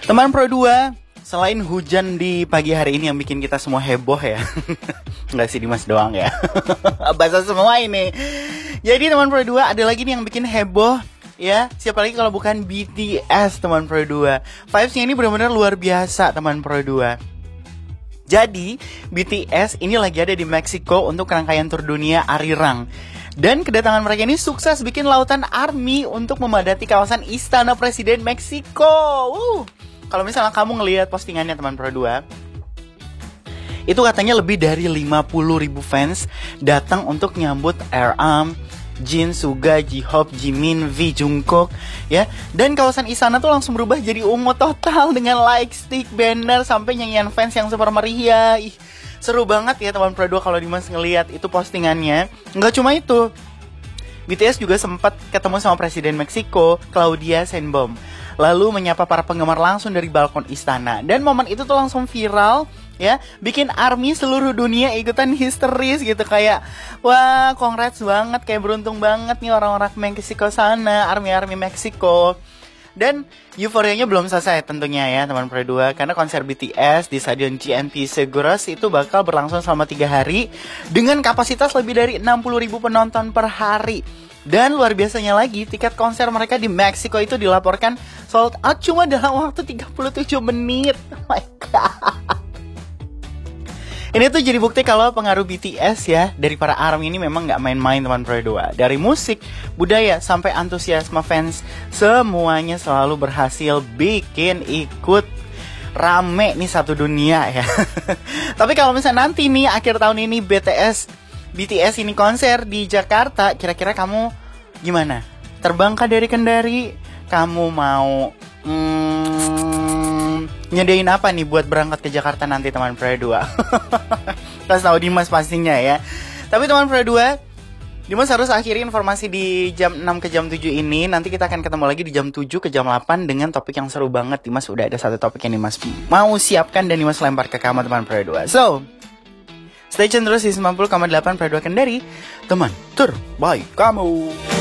Teman Pro 2, selain hujan di pagi hari ini yang bikin kita semua heboh ya. Enggak sih, Dimas doang ya. Basah semua ini. Jadi teman Pro 2, ada lagi nih yang bikin heboh ya. Siapa lagi kalau bukan BTS, teman Pro 2. Vibes-nya ini benar-benar luar biasa, teman Pro 2. Jadi BTS ini lagi ada di Meksiko untuk rangkaian tur dunia Arirang. Dan kedatangan mereka ini sukses bikin lautan ARMY untuk memadati kawasan Istana Presiden Meksiko. Kalau misalnya kamu ngelihat postingannya teman Pro 2, itu katanya lebih dari 50.000 fans datang untuk nyambut RM, Jin, Suga, J-Hope, Jimin, V, Jungkook ya. Dan kawasan istana tuh langsung berubah jadi ungu total dengan light stick, banner, sampai nyanyian fans yang super meriah. Seru banget ya teman Pro 2 kalau Dimas ngelihat itu postingannya. Nggak cuma itu, BTS juga sempat ketemu sama Presiden Meksiko, Claudia Sheinbaum, lalu menyapa para penggemar langsung dari balkon istana. Dan momen itu tuh langsung viral ya, bikin ARMY seluruh dunia ikutan histeris gitu. Kayak wah, congrats banget, kayak beruntung banget nih orang-orang Meksiko sana, ARMY Meksiko. Dan euforianya belum selesai tentunya ya teman Pro 2, karena konser BTS di Stadion GNP Seguros itu bakal berlangsung selama 3 hari dengan kapasitas lebih dari 60.000 penonton per hari. Dan luar biasanya lagi, tiket konser mereka di Meksiko itu dilaporkan sold out cuma dalam waktu 37 menit. Oh my god. Ini tuh jadi bukti kalau pengaruh BTS ya dari para ARMY ini memang gak main-main teman Pro 2. Dari musik, budaya, sampai antusiasme fans, semuanya selalu berhasil bikin ikut rame nih satu dunia ya. Tapi kalau misalnya nanti nih akhir tahun ini BTS ini konser di Jakarta, kira-kira kamu gimana? Terbangkah dari Kendari? Kamu mau nyediain apa nih buat berangkat ke Jakarta nanti teman Pro 2? Kasih tahu Dimas pastinya ya. Tapi teman Pro 2, Dimas harus akhiri informasi di jam 6 ke jam 7 ini. Nanti kita akan ketemu lagi di jam 7 ke jam 8 dengan topik yang seru banget. Dimas udah ada satu topik yang Dimas mau siapkan dan Dimas lempar ke kamu teman Pro 2. So, stay tune terus di 90,8 Pro 2 Kendari, teman terbaik kamu.